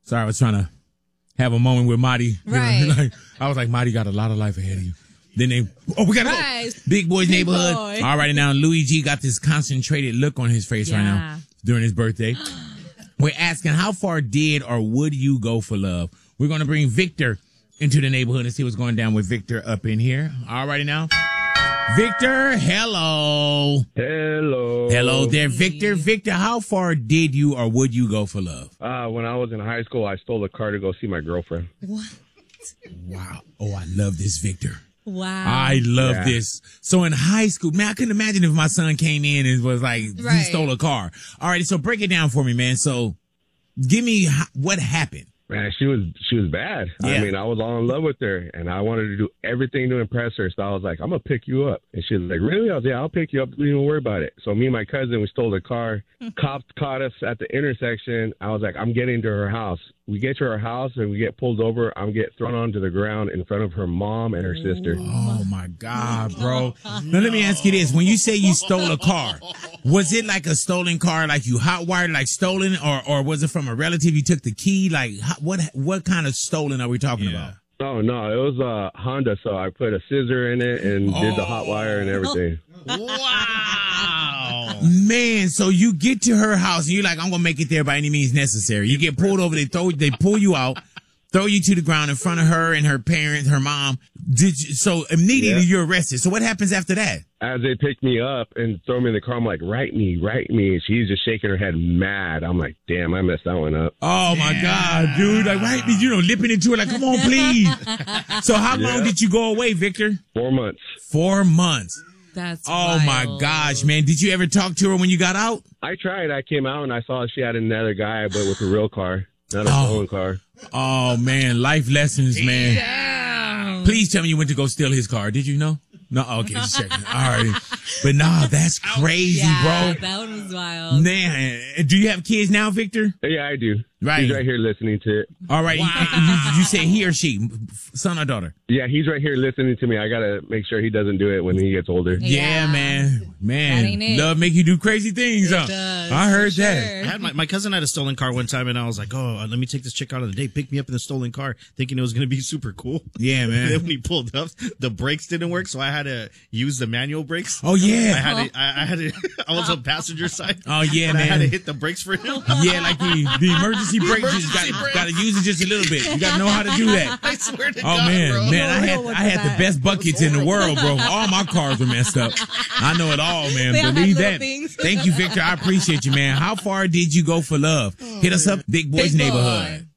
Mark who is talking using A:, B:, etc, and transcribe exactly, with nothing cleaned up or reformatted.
A: Sorry, I was trying to have a moment with Marty.
B: Right.
A: You know, like, I was like, Marty got a lot of life ahead of you. Then they, oh, we gotta
B: right.
A: go. Big Boy's
B: Big
A: Neighborhood.
B: Boy.
A: All right, now Luigi got this concentrated look on his face
B: yeah.
A: right now during his birthday. We're asking, how far did or would you go for love? We're going to bring Victor into the neighborhood and see what's going down with Victor up in here. All righty now. Victor, hello.
C: Hello.
A: Hello there, Victor. Victor, how far did you or would you go for love?
C: Uh, when I was in high school, I stole a car to go see my girlfriend.
B: What?
A: Wow. Oh, I love this, Victor.
B: Wow.
A: I love
C: Yeah.
A: this. So in high school, man, I couldn't imagine if my son came in and was like, he
B: Right.
A: stole a car. All right, so break it down for me, man. So give me h- what happened.
C: Man, she was she was bad.
A: Yeah.
C: I mean, I was all in love with her, and I wanted to do everything to impress her. So I was like, I'm going to pick you up. And she was like, really? I was like, yeah, I'll pick you up. Don't even worry about it. So me and my cousin, we stole the car. Cops caught us at the intersection. I was like, I'm getting to her house. We get to her house, and we get pulled over. I'm get thrown onto the ground in front of her mom and her sister.
A: Oh, my God, bro. Now, let me ask you this. When you say you stole a car, was it like a stolen car, like you hot wired, like stolen, or, or was it from a relative? You took the key? Like, how, what what kind of stolen are we talking
D: Yeah.
A: about?
C: Oh, no, it was a Honda, so I put a scissor in it and did the hot wire and everything.
D: Wow.
A: Man, so you get to her house and you're like, I'm going to make it there by any means necessary. You get pulled over, they throw, they pull you out, throw you to the ground in front of her and her parents, her mom. Did you, so immediately
C: Yeah.
A: you're arrested. So what happens after that?
C: As they pick me up and throw me in the car, I'm like, write me, write me. And she's just shaking her head mad. I'm like, damn, I messed that one up.
A: Oh my God, dude. Like, right, you know, lipping into it like, come on, please. So how long
C: Yeah.
A: did you go away, Victor?
C: Four months.
A: Four months.
B: That's
A: Oh my
B: wild.
A: gosh, man. Did you ever talk to her when you got out?
C: I tried. I came out and I saw she had another guy, but with a real car, not a
A: Oh.
C: stolen car.
A: Oh man, life lessons, man.
B: Damn.
A: Please tell me you went to go steal his car. Did you know? No, okay, just checking. All right. But nah, that's crazy,
B: Yeah,
A: bro.
B: that one was wild.
A: Man, do you have kids now, Victor?
C: Yeah, I do.
A: Right.
C: He's right here listening to it.
A: All right. You, you, you say he or she, son or daughter?
C: Yeah, he's right here listening to me. I got to make sure he doesn't do it when he gets older.
A: Yeah,
B: Yeah.
A: man. Man,
B: That ain't it.
A: love make you do crazy things,
B: It
A: huh?
B: does,
A: I heard
B: for
A: that.
B: sure.
D: I had my, my cousin had a stolen car one time, and I was like, "Oh, uh, let me take this chick out on a date. Pick me up in the stolen car, thinking it was going to be super cool."
A: Yeah,
D: And then
A: man.
D: when he pulled up, the brakes didn't work, so I had to use the manual brakes.
A: Oh,
D: I
A: yeah.
D: had to, I, I had to, I was on passenger side.
A: Oh, yeah,
D: and I had
A: man.
D: to hit the brakes for him.
A: Yeah, like the, the emergency brake, you just
D: Emergency
A: got,
D: brake.
A: got to use it just a little bit. You got to know how to do that.
D: I swear to
A: Oh
D: God,
A: man,
D: bro.
A: man, I
B: No,
A: had
B: no, what's
A: I had
B: that?
A: the best buckets in the world, bro. All my cars were messed up. I know it all, man.
B: They all had
A: Believe
B: little
A: that.
B: things.
A: Thank you, Victor. I appreciate you, man. How far did you go for love? Hit us up, Big Boys
B: Big Boy.
A: Neighborhood.